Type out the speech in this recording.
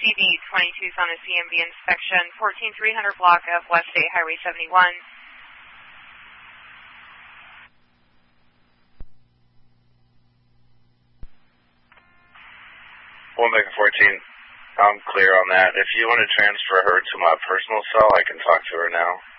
CB22's on a CMV inspection, 14300 block of West State Highway 71. One Mega 14, I'm clear on that. If you want to transfer her to my personal cell, I can talk to her now.